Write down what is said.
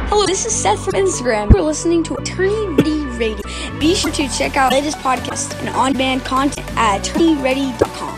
Hello, this is Seth from Instagram. You're listening to Attorney Ready Radio. Be sure to check out the latest podcasts and on-demand content at attorneyready.com.